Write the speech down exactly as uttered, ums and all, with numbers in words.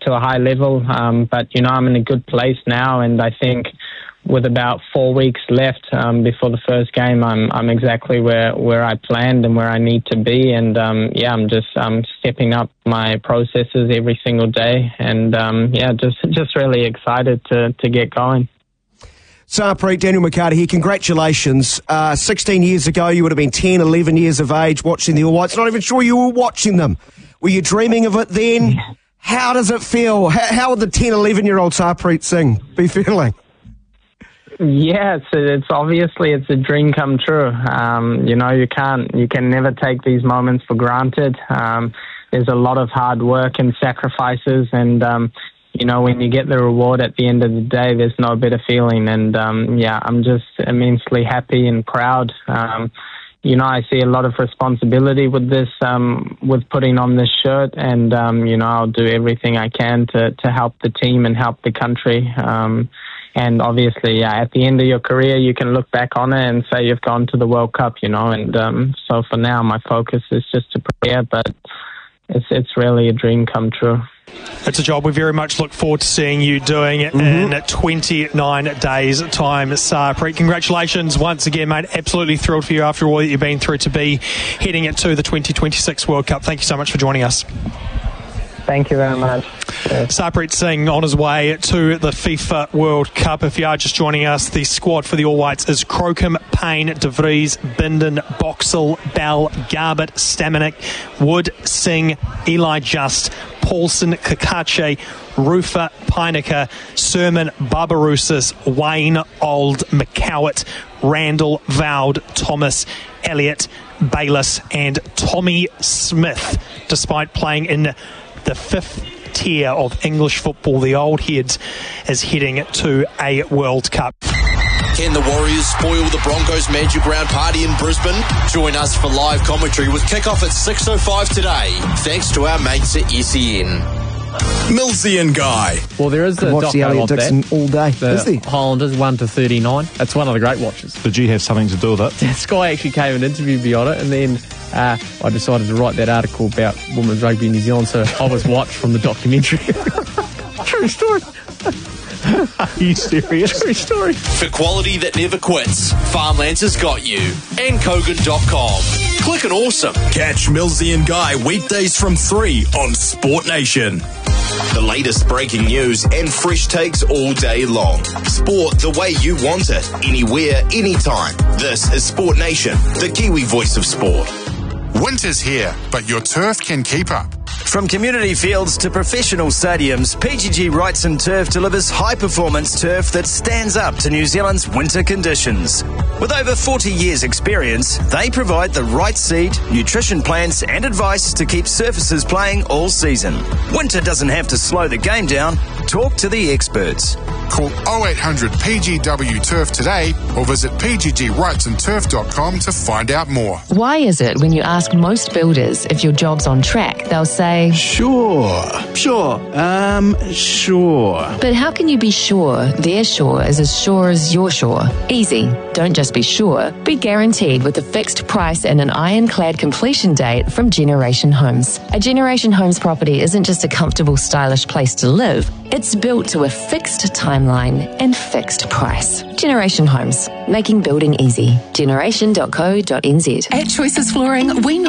to a high level. Um, but, you know, I'm in a good place now, and I think with about four weeks left um, before the first game, I'm I'm exactly where, where I planned and where I need to be. And, um, yeah, I'm just um, stepping up my processes every single day. And, um, yeah, just just really excited to, to get going. Sarpreet, Daniel McCarty here. Congratulations. Uh, sixteen years ago, you would have been ten, eleven years of age watching the All Whites. Not even sure you were watching them. Were you dreaming of it then? How does it feel? How, how would the ten, eleven-year-old Sarpreet Singh be feeling? Yeah, it's, it's obviously it's a dream come true. Um, you know, you can't, you can never take these moments for granted. Um, there's a lot of hard work and sacrifices, and um, you know, when you get the reward at the end of the day, there's no better feeling. And um, yeah, I'm just immensely happy and proud. Um, you know, I see a lot of responsibility with this, um, with putting on this shirt, and um, you know, I'll do everything I can to to help the team and help the country. Um, And obviously, yeah, at the end of your career, you can look back on it and say you've gone to the World Cup, you know. And um, so for now, my focus is just to prepare, but it's it's really a dream come true. It's a job we very much look forward to seeing you doing mm-hmm. in twenty-nine days' time, Sarpreet. Congratulations once again, mate. Absolutely thrilled for you after all that you've been through to be heading it to the twenty twenty-six World Cup. Thank you so much for joining us. Thank you very much. Sarpreet Singh on his way to the FIFA World Cup. If you are just joining us, the squad for the All Whites is Crocombe, Payne, De Vries, Bindon, Boxall, Bell, Garbett, Stamenik, Wood, Singh, Eli Just, Paulson, Kakache, Rufer, Peinecker, Sermon, Barbarousis, Wayne, Old, McCowett, Randall, Vowd, Thomas, Elliott, Bayliss and Tommy Smith. Despite playing in the fifth tier of English football, the Old Heads is heading to a World Cup. Can the Warriors spoil the Broncos' Magic Round party in Brisbane? Join us for live commentary with kickoff at six oh five today, thanks to our mates at S E N. Millsy and Guy. Well, there is a watch the Elliot Dixon all day. The is there? Highlanders one to thirty-nine. That's one of the great watches. Did you have something to do with it? Sky actually came and interviewed me on it, and then uh, I decided to write that article about women's rugby in New Zealand, so I was watched from the documentary. True story. Are you serious? True story. For quality that never quits, Farmlands has got you. And Kogan dot com. Click and awesome. Catch Millsy and Guy weekdays from three on Sport Nation. The latest breaking news and fresh takes all day long. Sport the way you want it, anywhere, anytime. This is Sport Nation, the Kiwi voice of sport. Winter's here, but your turf can keep up. From community fields to professional stadiums, P G G Wrightson Turf delivers high-performance turf that stands up to New Zealand's winter conditions. With over forty years' experience, they provide the right seed, nutrition plans and advice to keep surfaces playing all season. Winter doesn't have to slow the game down. Talk to the experts. Call oh eight hundred P G W Turf today or visit p g g wrightson turf dot com to find out more. Why is it when you ask most builders if your job's on track, they'll say, Sure, sure, um, sure. But how can you be sure their sure is as sure as your sure? Easy. Don't just be sure, be guaranteed with a fixed price and an ironclad completion date from Generation Homes. A Generation Homes property isn't just a comfortable, stylish place to live. It's built to a fixed timeline and fixed price. Generation Homes, making building easy. generation dot co dot n z. At Choices Flooring, we